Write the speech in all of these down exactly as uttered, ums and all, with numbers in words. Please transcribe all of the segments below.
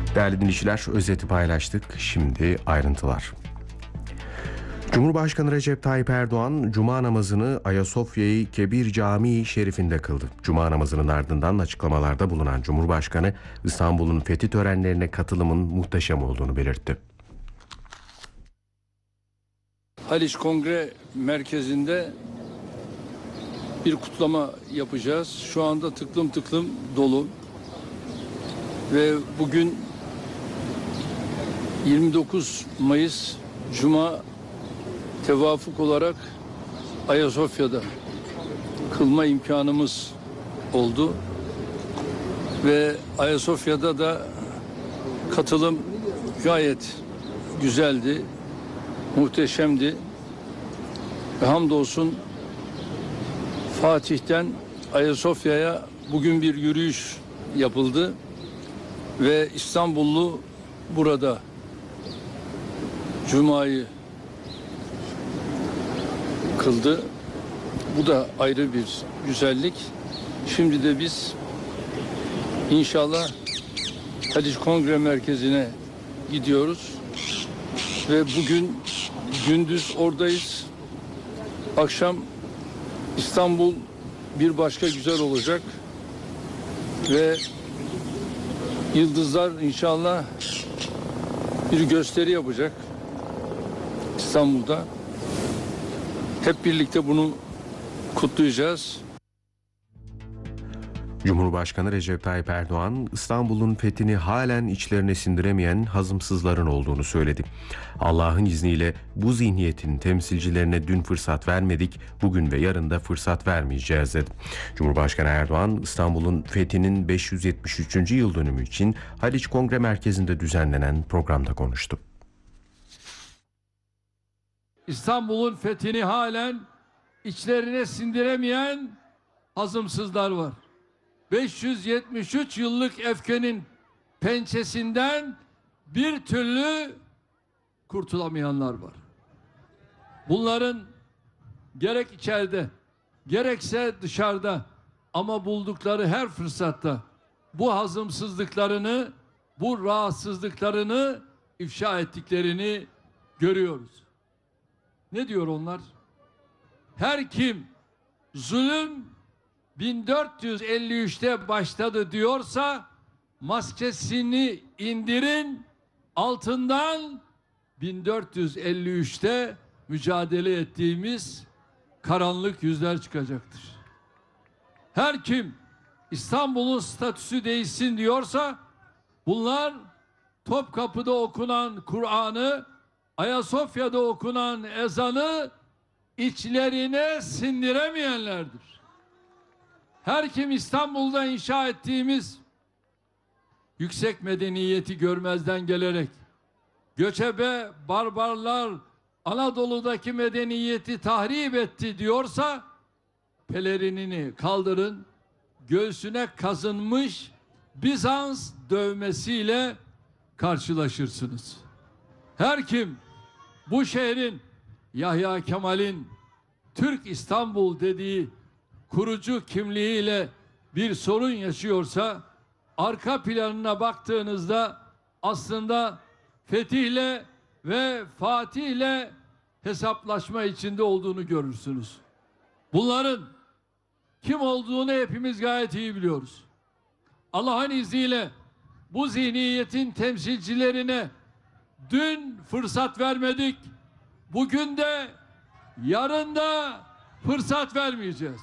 Değerli dinleyiciler, özeti paylaştık. Şimdi ayrıntılar. Cumhurbaşkanı Recep Tayyip Erdoğan, Cuma namazını Ayasofya-i Kebir Camii Şerif'inde kıldı. Cuma namazının ardından açıklamalarda bulunan Cumhurbaşkanı, İstanbul'un fethi törenlerine katılımın muhteşem olduğunu belirtti. Haliç Kongre Merkezi'nde bir kutlama yapacağız. Şu anda tıklım tıklım dolu ve bugün yirmi dokuz Mayıs Cuma tevafuk olarak Ayasofya'da kılma imkanımız oldu ve Ayasofya'da da katılım gayet güzeldi, muhteşemdi ve hamdolsun Fatih'ten Ayasofya'ya bugün bir yürüyüş yapıldı ve İstanbullu burada Cuma'yı kıldı. Bu da ayrı bir güzellik. Şimdi de biz inşallah Haliç Kongre Merkezi'ne gidiyoruz ve bugün gündüz oradayız. Akşam İstanbul bir başka güzel olacak ve yıldızlar inşallah bir gösteri yapacak İstanbul'da. Hep birlikte bunu kutlayacağız. Cumhurbaşkanı Recep Tayyip Erdoğan, İstanbul'un fethini halen içlerine sindiremeyen hazımsızların olduğunu söyledi. Allah'ın izniyle bu zihniyetin temsilcilerine dün fırsat vermedik, bugün ve yarın da fırsat vermeyeceğiz dedi. Cumhurbaşkanı Erdoğan, İstanbul'un fethinin beş yüz yetmiş üçüncü yıl dönümü için Haliç Kongre Merkezi'nde düzenlenen programda konuştu. İstanbul'un fethini halen içlerine sindiremeyen hazımsızlar var. beş yüz yetmiş üç yıllık öfkenin pençesinden bir türlü kurtulamayanlar var. Bunların gerek içeride gerekse dışarıda ama buldukları her fırsatta bu hazımsızlıklarını, bu rahatsızlıklarını ifşa ettiklerini görüyoruz. Ne diyor onlar? Her kim zulüm bin dört yüz elli üçte başladı diyorsa maskesini indirin, altından bin dört yüz elli üçte mücadele ettiğimiz karanlık yüzler çıkacaktır. Her kim İstanbul'un statüsü değişsin diyorsa bunlar Topkapı'da okunan Kur'an'ı, Ayasofya'da okunan ezanı içlerine sindiremeyenlerdir. Her kim İstanbul'da inşa ettiğimiz yüksek medeniyeti görmezden gelerek göçebe barbarlar Anadolu'daki medeniyeti tahrip etti diyorsa pelerinini kaldırın, göğsüne kazınmış Bizans dövmesiyle karşılaşırsınız. Her kim bu şehrin Yahya Kemal'in Türk İstanbul dediği kurucu kimliğiyle bir sorun yaşıyorsa arka planına baktığınızda aslında fetihle ve fatihle hesaplaşma içinde olduğunu görürsünüz. Bunların kim olduğunu hepimiz gayet iyi biliyoruz. Allah'ın izniyle bu zihniyetin temsilcilerine dün fırsat vermedik, bugün de yarın da fırsat vermeyeceğiz.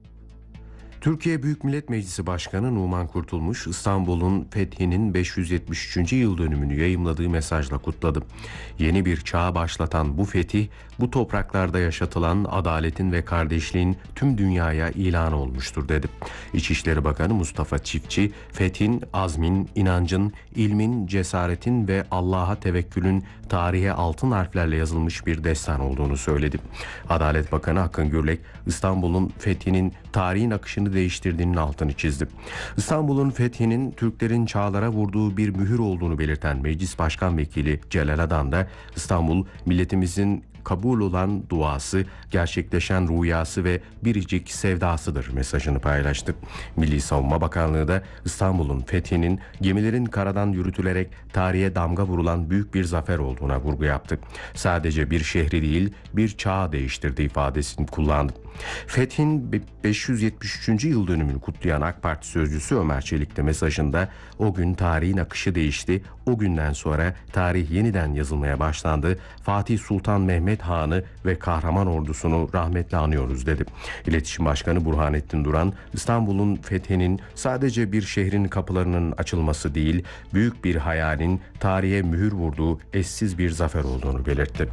Türkiye Büyük Millet Meclisi Başkanı Numan Kurtulmuş, İstanbul'un fethinin beş yüz yetmiş üçüncü yıl dönümünü yayımladığı mesajla kutladı. Yeni bir çağı başlatan bu fetih, bu topraklarda yaşatılan adaletin ve kardeşliğin tüm dünyaya ilan olmuştur dedi. İçişleri Bakanı Mustafa Çiftçi, fethin, azmin, inancın, ilmin, cesaretin ve Allah'a tevekkülün tarihe altın harflerle yazılmış bir destan olduğunu söyledi. Adalet Bakanı Akın Gürlek, İstanbul'un fethinin tarihin akışını değiştirdiğinin altını çizdi. İstanbul'un fethinin Türklerin çağlara vurduğu bir mühür olduğunu belirten Meclis Başkan Vekili Celal Adan da İstanbul, milletimizin kabul olan duası, gerçekleşen rüyası ve biricik sevdasıdır mesajını paylaştı. Milli Savunma Bakanlığı da İstanbul'un fethinin gemilerin karadan yürütülerek tarihe damga vurulan büyük bir zafer olduğuna vurgu yaptı. Sadece bir şehri değil, bir çağı değiştirdi ifadesini kullandı. Fethin beş yüz yetmiş üçüncü yıl dönümünü kutlayan AK Parti sözcüsü Ömer Çelik de mesajında o gün tarihin akışı değişti, o günden sonra tarih yeniden yazılmaya başlandı, Fatih Sultan Mehmet Han'ı ve kahraman ordusunu rahmetle anıyoruz dedi. İletişim Başkanı Burhanettin Duran, İstanbul'un fethinin sadece bir şehrin kapılarının açılması değil, büyük bir hayalin tarihe mühür vurduğu eşsiz bir zafer olduğunu belirtti.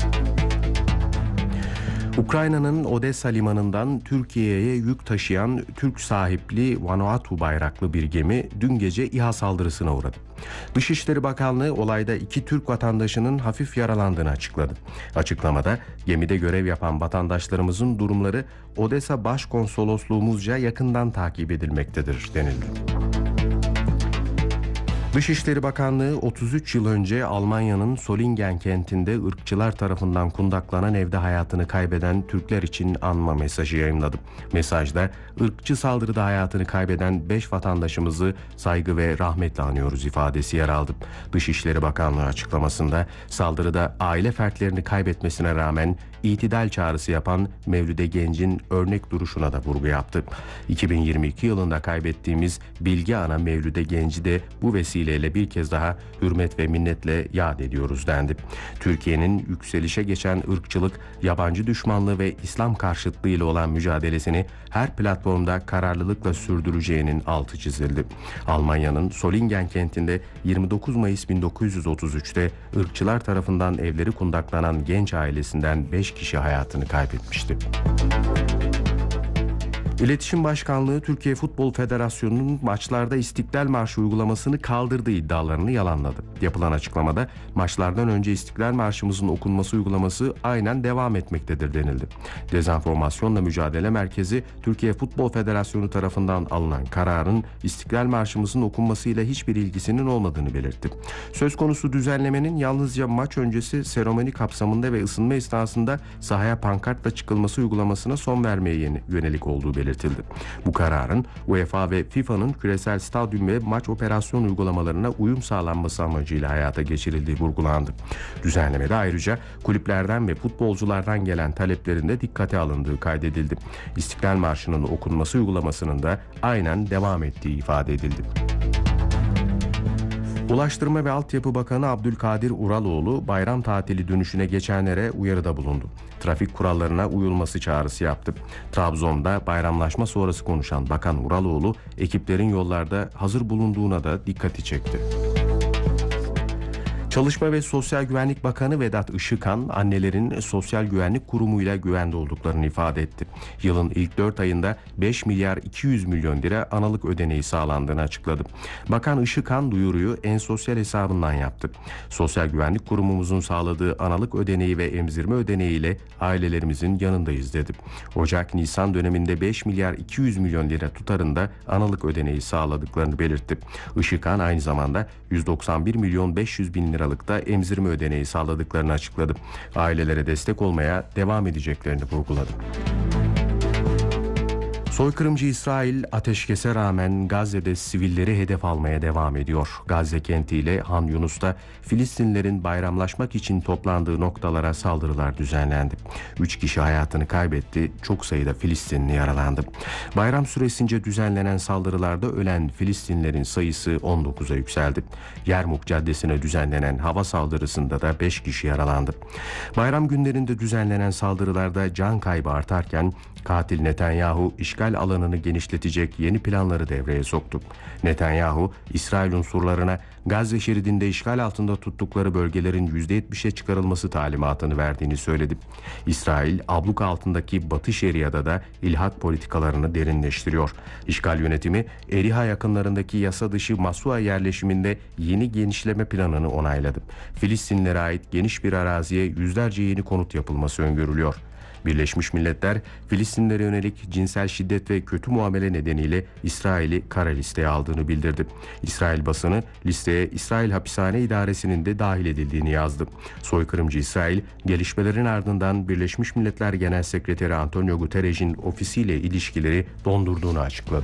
Ukrayna'nın Odessa limanından Türkiye'ye yük taşıyan Türk sahipli Vanuatu bayraklı bir gemi dün gece İHA saldırısına uğradı. Dışişleri Bakanlığı olayda iki Türk vatandaşının hafif yaralandığını açıkladı. Açıklamada gemide görev yapan vatandaşlarımızın durumları Odessa Başkonsolosluğumuzca yakından takip edilmektedir denildi. Dışişleri Bakanlığı otuz üç yıl önce Almanya'nın Solingen kentinde ırkçılar tarafından kundaklanan evde hayatını kaybeden Türkler için anma mesajı yayımladı. Mesajda ırkçı saldırıda hayatını kaybeden beş vatandaşımızı saygı ve rahmetle anıyoruz ifadesi yer aldı. Dışişleri Bakanlığı açıklamasında saldırıda aile fertlerini kaybetmesine rağmen itidal çağrısı yapan Mevlüde Genç'in örnek duruşuna da vurgu yaptı. iki bin yirmi iki yılında kaybettiğimiz Bilge Ana Mevlüde Genç'i de bu vesileyle bir kez daha hürmet ve minnetle yad ediyoruz dendi. Türkiye'nin yükselişe geçen ırkçılık, yabancı düşmanlığı ve İslam karşıtlığı ile olan mücadelesini her platformda kararlılıkla sürdüreceğinin altı çizildi. Almanya'nın Solingen kentinde yirmi dokuz Mayıs bin dokuz yüz otuz üç'te ırkçılar tarafından evleri kundaklanan Genç ailesinden beş kişi hayatını kaybetmişti. İletişim Başkanlığı Türkiye Futbol Federasyonu'nun maçlarda İstiklal Marşı uygulamasını kaldırdığı iddialarını yalanladı. Yapılan açıklamada maçlardan önce İstiklal Marşımızın okunması uygulaması aynen devam etmektedir denildi. Dezenformasyonla Mücadele Merkezi Türkiye Futbol Federasyonu tarafından alınan kararın İstiklal Marşımızın okunmasıyla hiçbir ilgisinin olmadığını belirtti. Söz konusu düzenlemenin yalnızca maç öncesi seremoni kapsamında ve ısınma esnasında sahaya pankartla çıkılması uygulamasına son vermeye yönelik olduğu belirtildi. Bu kararın UEFA ve FIFA'nın küresel stadyum ve maç operasyon uygulamalarına uyum sağlanması amacıyla hayata geçirildiği vurgulandı. Düzenlemede ayrıca kulüplerden ve futbolculardan gelen taleplerin de dikkate alındığı kaydedildi. İstiklal Marşı'nın okunması uygulamasının da aynen devam ettiği ifade edildi. Ulaştırma ve Altyapı Bakanı Abdülkadir Uraloğlu bayram tatili dönüşüne geçenlere uyarıda bulundu. Trafik kurallarına uyulması çağrısı yaptı. Trabzon'da bayramlaşma sonrası konuşan Bakan Uraloğlu ekiplerin yollarda hazır bulunduğuna da dikkati çekti. Çalışma ve Sosyal Güvenlik Bakanı Vedat Işıkhan, annelerin Sosyal Güvenlik Kurumu ile güvende olduklarını ifade etti. Yılın ilk dört ayında beş milyar iki yüz milyon lira analık ödeneği sağlandığını açıkladı. Bakan Işıkhan duyuruyu En Sosyal hesabından yaptı. Sosyal Güvenlik Kurumumuzun sağladığı analık ödeneği ve emzirme ödeneği ile ailelerimizin yanındayız dedi. Ocak-Nisan döneminde beş milyar iki yüz milyon lira tutarında analık ödeneği sağladıklarını belirtti. Işıkhan aynı zamanda yüz doksan bir milyon beş yüz bin lira Aralık'ta emzirme ödeneği sağladıklarını açıkladı. Ailelere destek olmaya devam edeceklerini vurguladı. Soykırımcı İsrail ateşkese rağmen Gazze'de sivilleri hedef almaya devam ediyor. Gazze kentiyle Han Yunus'ta Filistinlilerin bayramlaşmak için toplandığı noktalara saldırılar düzenlendi. Üç kişi hayatını kaybetti, çok sayıda Filistinli yaralandı. Bayram süresince düzenlenen saldırılarda ölen Filistinlilerin sayısı on dokuza yükseldi. Yermuk Caddesi'ne düzenlenen hava saldırısında da beş kişi yaralandı. Bayram günlerinde düzenlenen saldırılarda can kaybı artarken katil Netanyahu işgal alanını genişletecek yeni planları devreye soktu. Netanyahu, İsrail unsurlarına Gazze şeridinde işgal altında tuttukları bölgelerin yüzde yetmişe çıkarılması talimatını verdiğini söyledi. İsrail, abluka altındaki Batı Şeria'da da ilhak politikalarını derinleştiriyor. İşgal yönetimi, Eriha yakınlarındaki yasa dışı Masua yerleşiminde yeni genişleme planını onayladı. Filistinlilere ait geniş bir araziye yüzlerce yeni konut yapılması öngörülüyor. Birleşmiş Milletler, Filistinlere yönelik cinsel şiddet ve kötü muamele nedeniyle İsrail'i kara listeye aldığını bildirdi. İsrail basını listeye listeye İsrail Hapishane İdaresi'nin de dahil edildiğini yazdı. Soykırımcı İsrail, gelişmelerin ardından Birleşmiş Milletler Genel Sekreteri Antonio Guterres'in ofisiyle ilişkileri dondurduğunu açıkladı.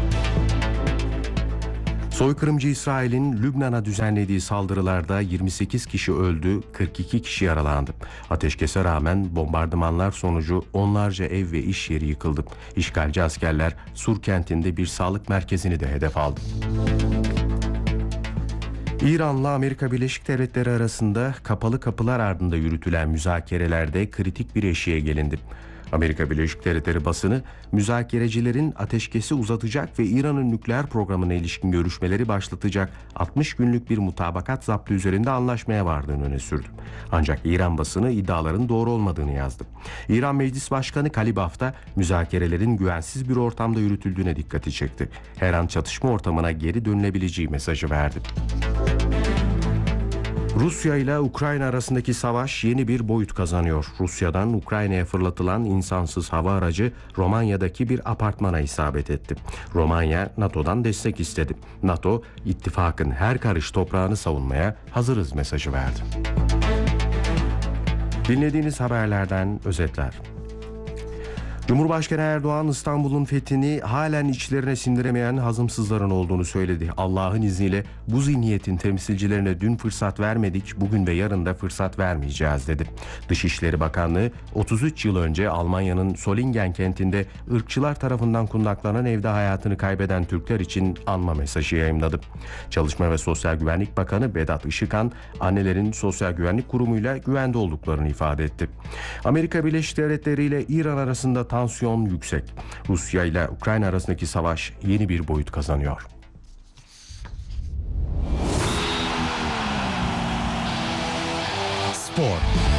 Soykırımcı İsrail'in Lübnan'a düzenlediği saldırılarda yirmi sekiz kişi öldü, kırk iki kişi yaralandı. Ateşkese rağmen bombardımanlar sonucu onlarca ev ve iş yeri yıkıldı. İşgalci askerler Sur kentinde bir sağlık merkezini de hedef aldı. İran'la Amerika Birleşik Devletleri arasında kapalı kapılar ardında yürütülen müzakerelerde kritik bir eşiğe gelindi. Amerika Birleşik Devletleri basını müzakerecilerin ateşkesi uzatacak ve İran'ın nükleer programına ilişkin görüşmeleri başlatacak altmış günlük bir mutabakat zaptı üzerinde anlaşmaya vardığını öne sürdü. Ancak İran basını iddiaların doğru olmadığını yazdı. İran Meclis Başkanı Kalibaf da müzakerelerin güvensiz bir ortamda yürütüldüğüne dikkati çekti. Her an çatışma ortamına geri dönülebileceği mesajı verdi. Rusya ile Ukrayna arasındaki savaş yeni bir boyut kazanıyor. Rusya'dan Ukrayna'ya fırlatılan insansız hava aracı Romanya'daki bir apartmana isabet etti. Romanya, NATO'dan destek istedi. NATO, ittifakın her karış toprağını savunmaya hazırız mesajı verdi. Dinlediğiniz haberlerden özetler. Cumhurbaşkanı Erdoğan, İstanbul'un fethini halen içlerine sindiremeyen hazımsızların olduğunu söyledi. Allah'ın izniyle bu zihniyetin temsilcilerine dün fırsat vermedik, bugün ve yarın da fırsat vermeyeceğiz dedi. Dışişleri Bakanlığı otuz üç yıl önce Almanya'nın Solingen kentinde ırkçılar tarafından kundaklanan evde hayatını kaybeden Türkler için anma mesajı yayımladı. Çalışma ve Sosyal Güvenlik Bakanı Vedat Işıkhan, annelerin Sosyal Güvenlik Kurumu'yla güvende olduklarını ifade etti. Amerika Birleşik Devletleri ile İran arasında tansiyon yüksek. Rusya ile Ukrayna arasındaki savaş yeni bir boyut kazanıyor. Spor.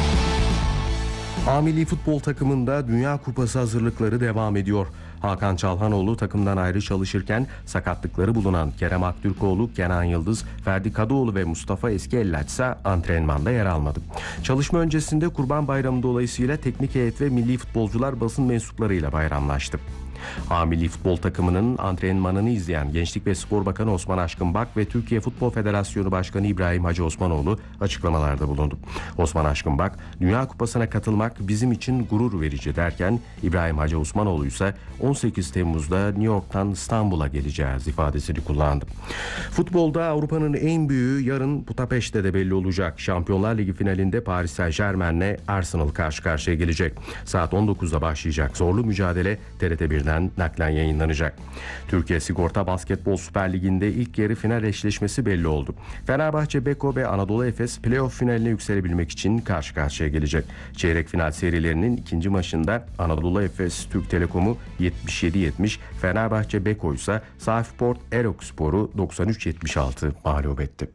A milli futbol takımında Dünya Kupası hazırlıkları devam ediyor. Hakan Çalhanoğlu takımdan ayrı çalışırken sakatlıkları bulunan Kerem Aktürkoğlu, Kenan Yıldız, Ferdi Kadıoğlu ve Mustafa Eskiellaç ise antrenmanda yer almadı. Çalışma öncesinde Kurban Bayramı dolayısıyla teknik heyet ve milli futbolcular basın mensuplarıyla bayramlaştı. A milli futbol takımının antrenmanını izleyen Gençlik ve Spor Bakanı Osman Aşkınbak ve Türkiye Futbol Federasyonu Başkanı İbrahim Hacı Osmanoğlu açıklamalarda bulundu. Osman Aşkınbak, Dünya Kupası'na katılmak bizim için gurur verici derken, İbrahim Hacı Osmanoğlu ise on sekiz Temmuz'da New York'tan İstanbul'a geleceğiz ifadesini kullandı. Futbolda Avrupa'nın en büyüğü yarın Budapeşte de belli olacak. Şampiyonlar Ligi finalinde Paris Saint-Germain'le Arsenal karşı karşıya gelecek. Saat on dokuzda başlayacak zorlu mücadele T R T birden naklen yayınlanacak. Türkiye Sigorta Basketbol Süper Ligi'nde ilk yarı final eşleşmesi belli oldu. Fenerbahçe, Beko ve Anadolu Efes playoff finaline yükselebilmek için karşı karşıya gelecek. Çeyrek final serilerinin ikinci maçında Anadolu Efes Türk Telekom'u yetmiş yedi yetmiş, Fenerbahçe Beko ise Safiport Erokspor'u doksan üç yetmiş altı mağlup etti.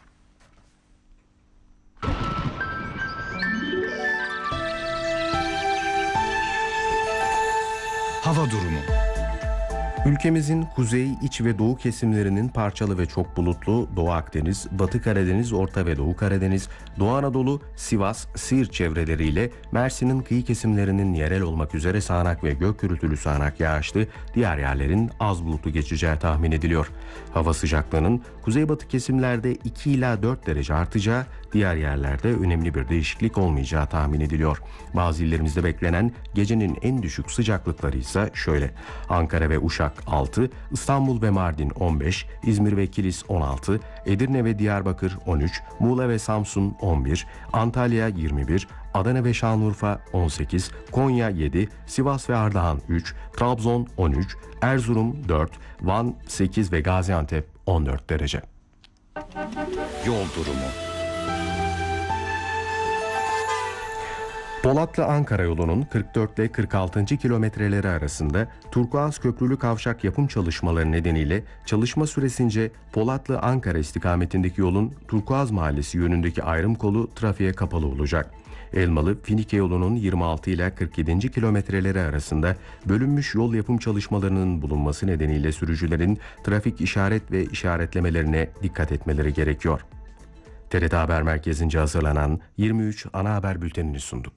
Hava durumu. Ülkemizin kuzey, iç ve doğu kesimlerinin parçalı ve çok bulutlu, Doğu Akdeniz, Batı Karadeniz, Orta ve Doğu Karadeniz, Doğu Anadolu, Sivas, Siirt çevreleriyle Mersin'in kıyı kesimlerinin yerel olmak üzere sağanak ve gök gürültülü sağanak yağışlı, diğer yerlerin az bulutlu geçeceği tahmin ediliyor. Hava sıcaklığının kuzeybatı kesimlerde iki ila dört derece artacağı, diğer yerlerde önemli bir değişiklik olmayacağı tahmin ediliyor. Bazı illerimizde beklenen gecenin en düşük sıcaklıkları ise şöyle: Ankara ve Uşak altı, İstanbul ve Mardin on beş, İzmir ve Kilis on altı, Edirne ve Diyarbakır on üç, Muğla ve Samsun on bir, Antalya yirmi bir, Adana ve Şanlıurfa on sekiz, Konya yedi, Sivas ve Ardahan üç, Trabzon on üç, Erzurum dört, Van sekiz ve Gaziantep on dört derece. Yol durumu. Polatlı-Ankara yolunun kırk dört ile kırk altıncı kilometreleri arasında Turkuaz Köprülü Kavşak yapım çalışmaları nedeniyle çalışma süresince Polatlı-Ankara istikametindeki yolun Turkuaz Mahallesi yönündeki ayrım kolu trafiğe kapalı olacak. Elmalı-Finike yolunun yirmi altı ile kırk yedinci kilometreleri arasında bölünmüş yol yapım çalışmalarının bulunması nedeniyle sürücülerin trafik işaret ve işaretlemelerine dikkat etmeleri gerekiyor. T R T Haber Merkezi'nce hazırlanan yirmi üç ana haber bültenini sunduk.